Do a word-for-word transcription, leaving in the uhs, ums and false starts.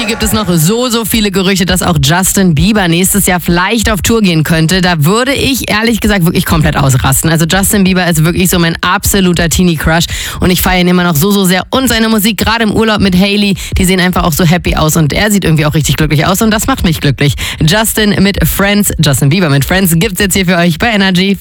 hier gibt es noch so, so viele Gerüchte, dass auch Justin Bieber nächstes Jahr vielleicht auf Tour gehen könnte. Da würde ich ehrlich gesagt wirklich komplett ausrasten. Also Justin Bieber ist wirklich so mein absoluter Teenie-Crush und ich feiere ihn immer noch so, so sehr. Und seine Musik, gerade im Urlaub mit Hailey, die sehen einfach auch so happy aus und er sieht irgendwie auch richtig glücklich aus und das macht mich glücklich. Justin mit Friends, Justin Bieber mit Friends gibt's jetzt hier für euch bei Energy.